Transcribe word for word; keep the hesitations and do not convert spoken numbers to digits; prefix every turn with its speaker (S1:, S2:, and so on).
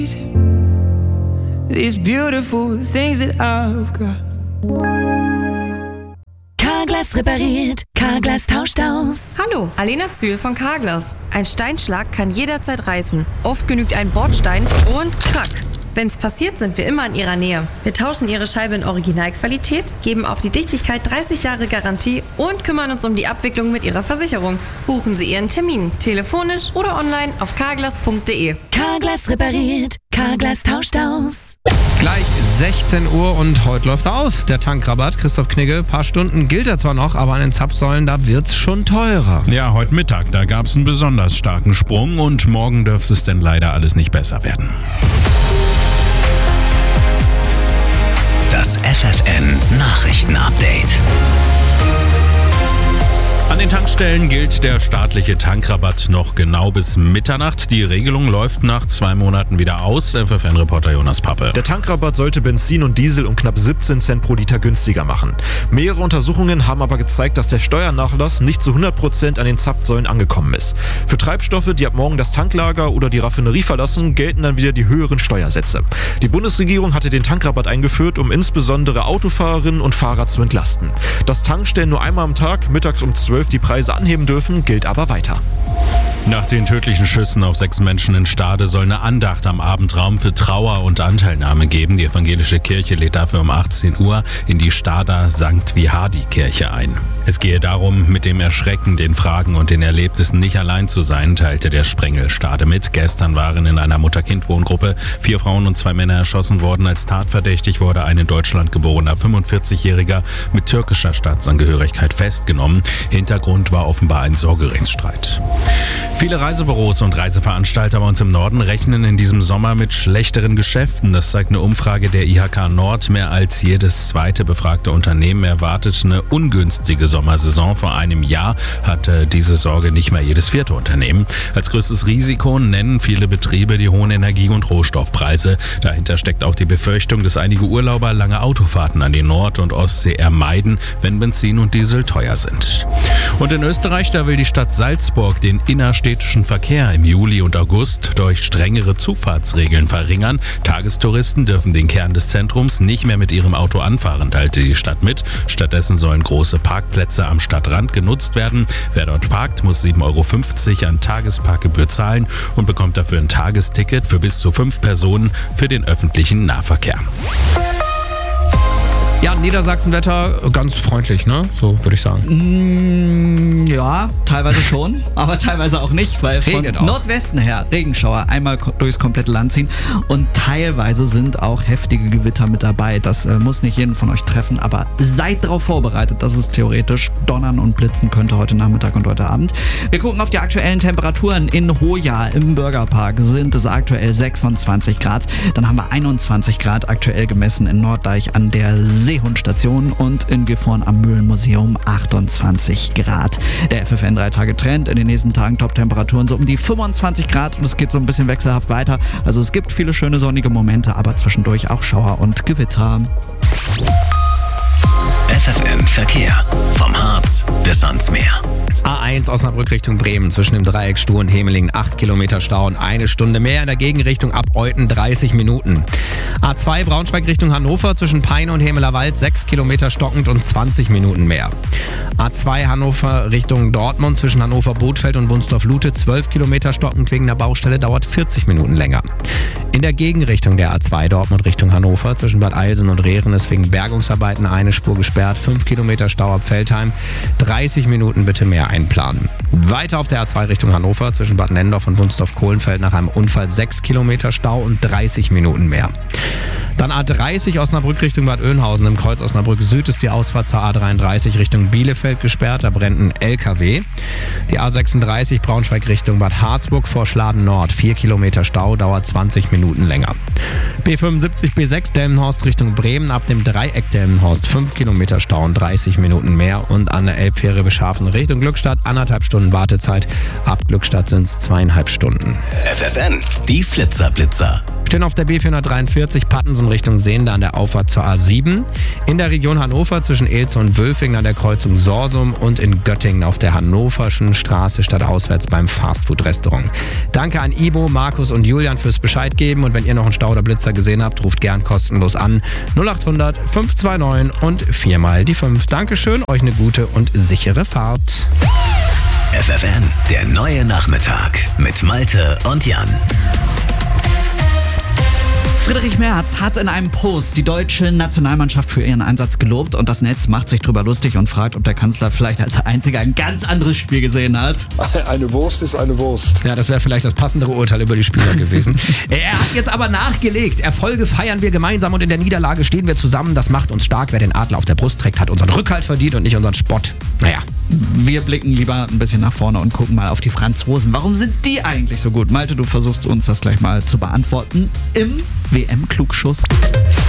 S1: These beautiful things that I've got.
S2: Carglass repariert, Carglass tauscht aus.
S3: Hallo, Alena Zühl von Carglass. Ein Steinschlag kann jederzeit reißen. Oft genügt ein Bordstein und krack. Wenn's passiert, sind wir immer in Ihrer Nähe. Wir tauschen Ihre Scheibe in Originalqualität, geben auf die Dichtigkeit dreißig Jahre Garantie und kümmern uns um die Abwicklung mit Ihrer Versicherung. Buchen Sie Ihren Termin, telefonisch oder online auf carglass punkt de.
S2: Carglass repariert, Carglass tauscht aus.
S4: Gleich sechzehn Uhr und heute läuft er aus. Der Tankrabatt, Christoph Knigge, ein paar Stunden gilt er zwar noch, aber an den Zapfsäulen, da wird's schon teurer.
S5: Ja, heute Mittag, da gab's einen besonders starken Sprung und morgen dürfte es denn leider alles nicht besser werden.
S6: Das F F N Nachrichten-Update.
S5: An den Tankstellen gilt der staatliche Tankrabatt noch genau bis Mitternacht. Die Regelung läuft nach zwei Monaten wieder aus. F F N-Reporter Jonas Pappe.
S7: Der Tankrabatt sollte Benzin und Diesel um knapp siebzehn Cent pro Liter günstiger machen. Mehrere Untersuchungen haben aber gezeigt, dass der Steuernachlass nicht zu hundert Prozent an den Zapfsäulen angekommen ist. Für Treibstoffe, die ab morgen das Tanklager oder die Raffinerie verlassen, gelten dann wieder die höheren Steuersätze. Die Bundesregierung hatte den Tankrabatt eingeführt, um insbesondere Autofahrerinnen und Fahrer zu entlasten. Dass Tankstellen nur einmal am Tag, mittags um zwölf die Preise anheben dürfen, gilt aber weiter.
S5: Nach den tödlichen Schüssen auf sechs Menschen in Stade soll eine Andacht am Abendraum für Trauer und Anteilnahme geben. Die evangelische Kirche lädt dafür um achtzehn Uhr in die Stader Sankt Vihadi-Kirche ein. Es gehe darum, mit dem Erschrecken, den Fragen und den Erlebnissen nicht allein zu sein, teilte der Sprengel Stade mit. Gestern waren in einer Mutter-Kind-Wohngruppe vier Frauen und zwei Männer erschossen worden. Als tatverdächtig wurde ein in Deutschland geborener fünfundvierzigjähriger mit türkischer Staatsangehörigkeit festgenommen. Hintergrund war offenbar ein Sorgerechtsstreit. Viele Reisebüros und Reiseveranstalter bei uns im Norden rechnen in diesem Sommer mit schlechteren Geschäften. Das zeigt eine Umfrage der I H K Nord. Mehr als jedes zweite befragte Unternehmen erwartet eine ungünstige Sommersaison. Vor einem Jahr hatte diese Sorge nicht mehr jedes vierte Unternehmen. Als größtes Risiko nennen viele Betriebe die hohen Energie- und Rohstoffpreise. Dahinter steckt auch die Befürchtung, dass einige Urlauber lange Autofahrten an die Nord- und Ostsee ermeiden, wenn Benzin und Diesel teuer sind. Und in Österreich, da will die Stadt Salzburg den innerstädtischen Verkehr im Juli und August durch strengere Zufahrtsregeln verringern. Tagestouristen dürfen den Kern des Zentrums nicht mehr mit ihrem Auto anfahren, teilte die Stadt mit. Stattdessen sollen große Parkplätze am Stadtrand genutzt werden. Wer dort parkt, muss sieben Euro fünfzig an Tagesparkgebühr zahlen und bekommt dafür ein Tagesticket für bis zu fünf Personen für den öffentlichen Nahverkehr.
S4: Ja, Niedersachsenwetter ganz freundlich, ne? So würde ich sagen.
S8: Mm, ja, teilweise schon, aber teilweise auch nicht, weil von
S4: Regnet auch.
S8: Nordwesten her Regenschauer einmal ko- durchs komplette Land ziehen und teilweise sind auch heftige Gewitter mit dabei. Das äh, muss nicht jeden von euch treffen, aber seid darauf vorbereitet, dass es theoretisch donnern und blitzen könnte heute Nachmittag und heute Abend. Wir gucken auf die aktuellen Temperaturen. In Hoya im Bürgerpark sind es aktuell sechsundzwanzig Grad. Dann haben wir einundzwanzig Grad aktuell gemessen in Norddeich an der Seehundstation und in Gifhorn am Mühlenmuseum achtundzwanzig Grad. Der F F N drei Tage Trend, in den nächsten Tagen Top-Temperaturen so um die fünfundzwanzig Grad und es geht so ein bisschen wechselhaft weiter. Also es gibt viele schöne sonnige Momente, aber zwischendurch auch Schauer und Gewitter.
S6: F F N Verkehr. Vom Harz bis ans Meer.
S4: A eins Osnabrück Richtung Bremen zwischen dem Dreieck Stuhr und Hemelingen acht Kilometer Stau und eine Stunde mehr. In der Gegenrichtung ab Euten dreißig Minuten. A zwei Braunschweig Richtung Hannover zwischen Peine und Hemelerwald sechs Kilometer stockend und zwanzig Minuten mehr. A zwei Hannover Richtung Dortmund zwischen Hannover-Bothfeld und Wunsdorf-Lute zwölf Kilometer stockend wegen der Baustelle, dauert vierzig Minuten länger. In der Gegenrichtung der A zwei Dortmund Richtung Hannover zwischen Bad Eilsen und Rehren ist wegen Bergungsarbeiten eine Spur gesperrt, fünf Kilometer Stau ab Veltheim, dreißig Minuten bitte mehr einplanen. Weiter auf der A zwei Richtung Hannover zwischen Bad Nendorf und Wunsdorf-Kohlenfeld nach einem Unfall sechs Kilometer Stau und dreißig Minuten mehr. Dann A dreißig Osnabrück Richtung Bad Oeynhausen. Im Kreuz Osnabrück Süd ist die Ausfahrt zur A dreiunddreißig Richtung Bielefeld gesperrt. Da brennt ein L K W. Die A sechsunddreißig Braunschweig Richtung Bad Harzburg vor Schladen Nord. vier Kilometer Stau, dauert zwanzig Minuten länger. B fünfundsiebzig B sechs Delmenhorst Richtung Bremen. Ab dem Dreieck Delmenhorst fünf Kilometer Stau und dreißig Minuten mehr. Und an der Elbfähre Beschafen Richtung Glückstadt anderthalb Stunden Wartezeit. Ab Glückstadt sind es zweieinhalb Stunden.
S6: F F N, die Flitzer Blitzer.
S4: Stehen auf der B vierhundertdreiundvierzig Pattensen Richtung Sehnde an der Auffahrt zur A sieben. In der Region Hannover zwischen Elze und Wülfingen an der Kreuzung Sorsum und in Göttingen auf der Hannoverschen Straße stadtauswärts beim Fastfood-Restaurant. Danke an Ibo, Markus und Julian fürs Bescheid geben und wenn ihr noch einen Stau oder Blitzer gesehen habt, ruft gern kostenlos an null acht hundert fünf zwei neun und viermal die fünf. Dankeschön, euch eine gute und sichere Fahrt.
S6: F F N, der neue Nachmittag mit Malte und Jan.
S8: Friedrich Merz hat in einem Post die deutsche Nationalmannschaft für ihren Einsatz gelobt und das Netz macht sich drüber lustig und fragt, ob der Kanzler vielleicht als einziger ein ganz anderes Spiel gesehen hat.
S9: Eine Wurst ist eine Wurst.
S4: Ja, das wäre vielleicht das passendere Urteil über die Spieler gewesen. Er hat jetzt aber nachgelegt. Erfolge feiern wir gemeinsam und in der Niederlage stehen wir zusammen. Das macht uns stark. Wer den Adler auf der Brust trägt, hat unseren Rückhalt verdient und nicht unseren Spott. Naja.
S8: Wir blicken lieber ein bisschen nach vorne und gucken mal auf die Franzosen. Warum sind die eigentlich so gut? Malte, du versuchst uns das gleich mal zu beantworten im W M-Klugschuss.